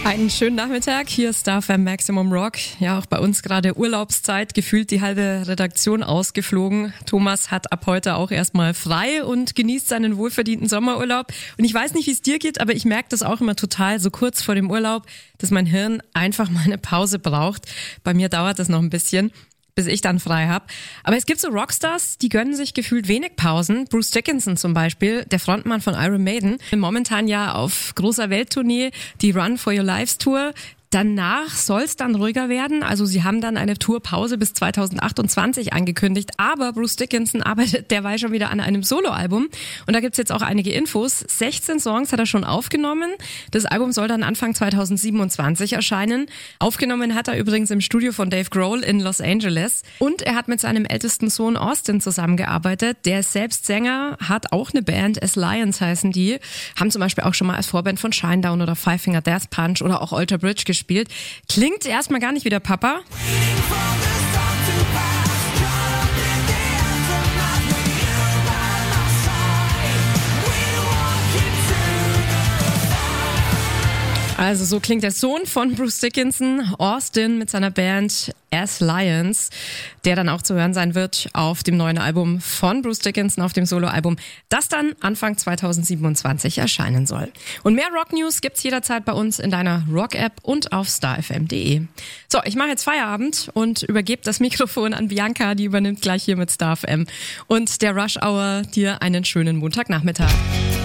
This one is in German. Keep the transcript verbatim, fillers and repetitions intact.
Einen schönen Nachmittag, hier ist Star F M Maximum Rock. Ja, auch bei uns gerade Urlaubszeit, gefühlt die halbe Redaktion ausgeflogen. Thomas hat ab heute auch erstmal frei und genießt seinen wohlverdienten Sommerurlaub. Und ich weiß nicht, wie es dir geht, aber ich merke das auch immer total so kurz vor dem Urlaub, dass mein Hirn einfach mal eine Pause braucht. Bei mir dauert das noch ein bisschen, bis ich dann frei habe. Aber es gibt so Rockstars, die gönnen sich gefühlt wenig Pausen. Bruce Dickinson zum Beispiel, der Frontmann von Iron Maiden, momentan ja auf großer Welttournee, die Run for Your Lives Tour. Danach soll es dann ruhiger werden. Also sie haben dann eine Tourpause bis zwanzig achtundzwanzig angekündigt. Aber Bruce Dickinson arbeitet derweil schon wieder an einem Soloalbum. Und da gibt's jetzt auch einige Infos. sechzehn Songs hat er schon aufgenommen. Das Album soll dann Anfang zwanzig siebenundzwanzig erscheinen. Aufgenommen hat er übrigens im Studio von Dave Grohl in Los Angeles. Und er hat mit seinem ältesten Sohn Austin zusammengearbeitet. Der ist selbst Sänger, hat auch eine Band, As Lions heißen die. Haben zum Beispiel auch schon mal als Vorband von Shinedown oder Five Finger Death Punch oder auch Alter Bridge gespielt. Klingt erstmal gar nicht wie der Papa. Also so klingt der Sohn von Bruce Dickinson, Austin, mit seiner Band As Lions, der dann auch zu hören sein wird auf dem neuen Album von Bruce Dickinson, auf dem Soloalbum, das dann Anfang zwanzig siebenundzwanzig erscheinen soll. Und mehr Rock-News gibt's jederzeit bei uns in deiner Rock-App und auf star f m punkt d e. So, ich mache jetzt Feierabend und übergebe das Mikrofon an Bianca, die übernimmt gleich hier mit Star F M. Und der Rush Hour dir einen schönen Montagnachmittag.